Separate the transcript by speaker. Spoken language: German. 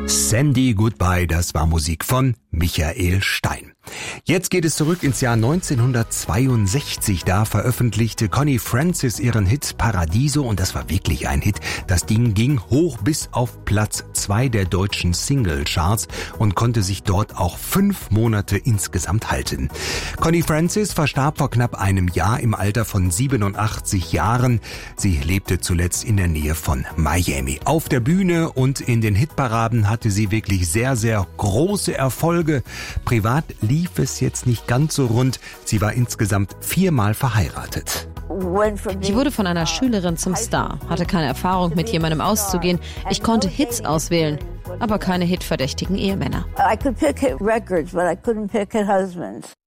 Speaker 1: Sandy Goodbye, das war Musik von Michael Stein. Jetzt geht es zurück ins Jahr 1962. Da veröffentlichte Connie Francis ihren Hit Paradiso und das war wirklich ein Hit. Das Ding ging hoch bis auf Platz 2 der deutschen Singlecharts und konnte sich dort auch 5 Monate insgesamt halten. Connie Francis verstarb vor knapp einem Jahr im Alter von 87 Jahren. Sie lebte zuletzt in der Nähe von Miami. Auf der Bühne und in den Hitparaden hatte sie wirklich sehr, sehr große Erfolge. Privat lief es jetzt nicht ganz so rund. Sie war insgesamt 4-mal verheiratet.
Speaker 2: Ich wurde von einer Schülerin zum Star, hatte keine Erfahrung, mit jemandem auszugehen. Ich konnte Hits auswählen, aber keine hitverdächtigen Ehemänner.
Speaker 3: I could pick hit records, but I couldn't pick hit husbands.